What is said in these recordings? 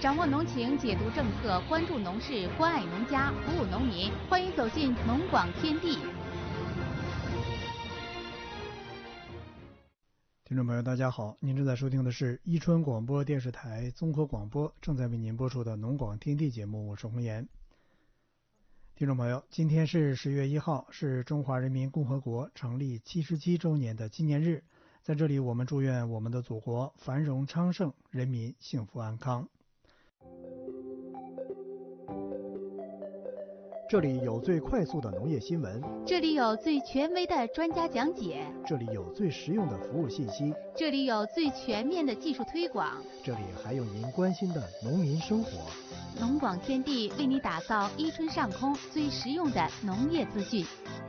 掌握农情，解读政策，关注农事，关爱农家，服务农民。欢迎走进农广天地。 听众朋友，大家好，您正在收听的是伊春广播电视台综合广播，正在为您播出的农广天地节目，我是洪岩。听众朋友，今天是10月1号，是中华人民共和国成立77周年的纪念日。在这里，我们祝愿我们的祖国繁荣昌盛，人民幸福安康。这里有最快速的农业新闻， 这里有最权威的专家讲解， 这里有最实用的服务信息， 这里有最全面的技术推广， 这里还有您关心的农民生活。 农广天地为你打造伊春上空最实用的农业资讯。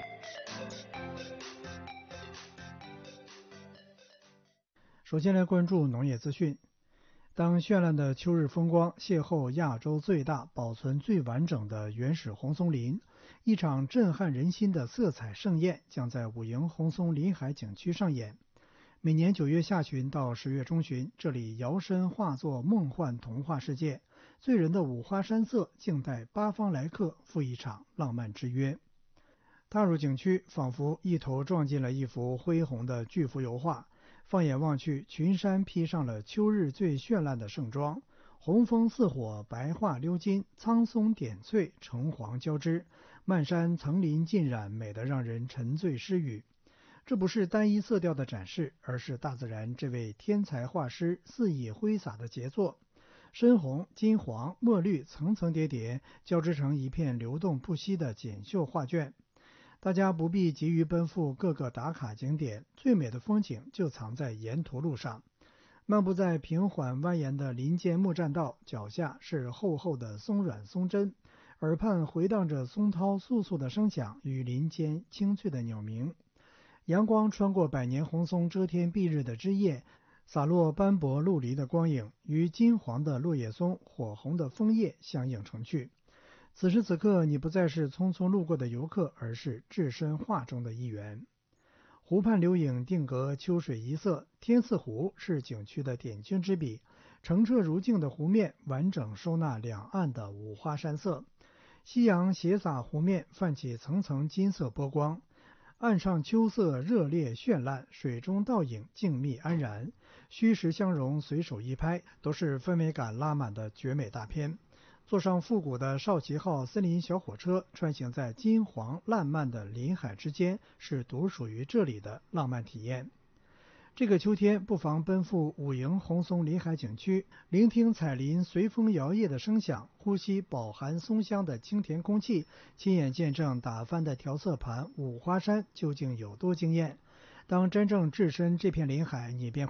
首先来关注农业资讯。当绚烂的秋日风光邂逅亚洲最大、保存最完整的原始红松林，一场震撼人心的色彩盛宴将在武营红松林海景区上演。每年9月下旬到10月中旬，这里摇身化作梦幻童话世界，醉人的五花山色静待八方来客赴一场浪漫之约。踏入景区，仿佛一头撞进了一幅恢宏的巨幅油画。放眼望去，群山披上了秋日最绚烂的盛装，红枫似火，白桦鎏金，苍松点翠，橙黄交织，漫山层林尽染，美得让人沉醉失语。这不是单一色调的展示，而是大自然这位天才画师肆意挥洒的杰作。深红、金黄、墨绿层层叠叠，交织成一片流动不息的锦绣画卷。大家不必急于奔赴各个打卡景点，最美的风景就藏在沿途路上。漫步在平缓蜿蜒的林间木栈道，脚下是厚厚的松软松针，耳畔回荡着松涛簌簌的声响与林间清脆的鸟鸣。阳光穿过百年红松遮天蔽日的枝叶，洒落斑驳陆离的光影，与金黄的落叶松、火红的枫叶相映成趣。此时此刻，你不再是匆匆路过的游客，而是置身画中的一员。湖畔流影定格秋水一色，天似湖是景区的点睛之笔。澄澈如镜的湖面完整收纳两岸的五花山色，夕阳斜洒湖面，泛起层层金色波光。岸上秋色热烈绚烂，水中倒影静谧安然，虚实相融，随手一拍，都是氛围感拉满的绝美大片。坐上复古的少奇号森林小火车，穿行在金黄烂漫的林海之间，是独属于这里的浪漫体验。这个秋天，不妨奔赴武营红松林海景区，聆听彩林随风摇曳的声响，呼吸饱含松香的清甜空气，亲眼见证打翻的调色盘五花山究竟有多惊艳。当真正置身这片林海，你便